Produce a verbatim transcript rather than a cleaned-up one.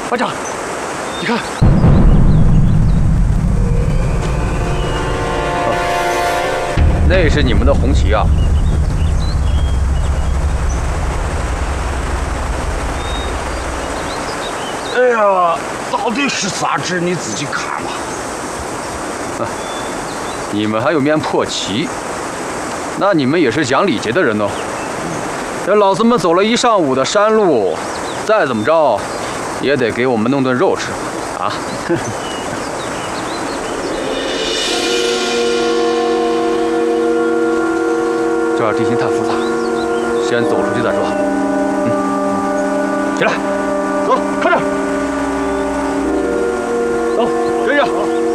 班长，你看， 那是你们的红旗啊！ 哎呀，到底是啥纸？你自己看嘛。 啊，你们还有面破旗，那你们也是讲礼节的人哦。这老子们走了一上午的山路，再怎么着，也得给我们弄顿肉吃啊！这儿地形太复杂，先走出去再说。嗯，起来，走，看着，走，跟着。